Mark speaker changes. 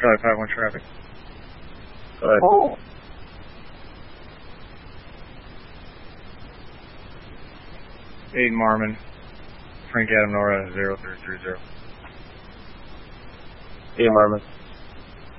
Speaker 1: Charlie 5-1 traffic.
Speaker 2: Go ahead.
Speaker 3: Oh.
Speaker 1: Eight Marmon. Frank Adam Nora 0330.
Speaker 2: Hey, Marmon.